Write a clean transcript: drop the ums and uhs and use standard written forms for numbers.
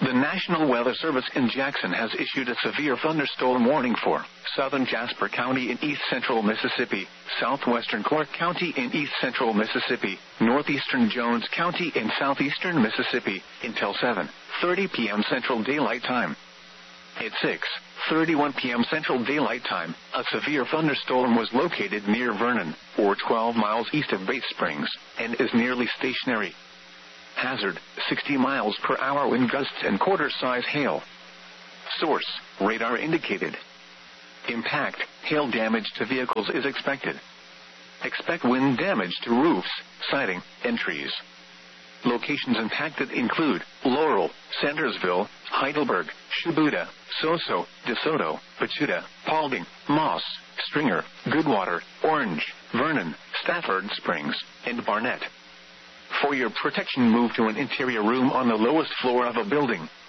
The National Weather Service in Jackson has issued a severe thunderstorm warning for southern Jasper County in east-central Mississippi, southwestern Clark County in east-central Mississippi, northeastern Jones County in southeastern Mississippi until 7:30 p.m. Central Daylight Time. At 6:31 p.m. Central Daylight Time, a severe thunderstorm was located near Vernon, or 12 miles east of Bay Springs, and is nearly stationary. Hazard, 60 miles per hour wind gusts and quarter-size hail. Source, radar indicated. Impact, hail damage to vehicles is expected. Expect wind damage to roofs, siding, and trees. Locations impacted include Laurel, Sandersville, Heidelberg, Shubuda, Soso, DeSoto, Pachuta, Paulding, Moss, Stringer, Goodwater, Orange, Vernon, Stafford Springs, and Barnett. For your protection, move to an interior room on the lowest floor of a building.